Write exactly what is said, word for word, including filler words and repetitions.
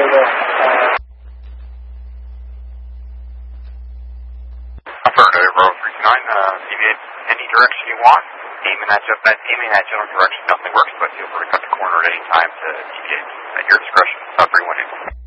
the... Uh... Affirmative, row three two nine, uh, deviate any direction you want. Aiming that, that, aiming that general direction definitely works, but feel free to cut the corner at any time to deviate at your discretion. Uh, three one eight.